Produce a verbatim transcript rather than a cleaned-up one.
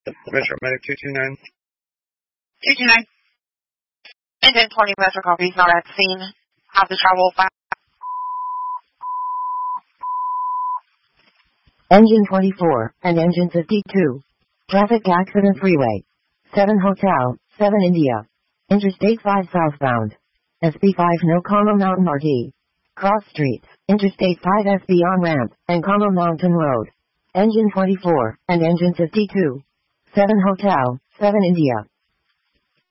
Metro Medic two two nine. two two nine. Engine twenty Metro copies, not at the scene. Have the travel back. Engine twenty-four and Engine fifty-two. Traffic accident freeway. seven Hotel, seven India. Interstate five southbound. S B five no Como Mountain R T. Cross streets, Interstate five S B on-ramp, and Como Mountain Road. Engine twenty-four and Engine fifty-two. seven Hotel, seven India.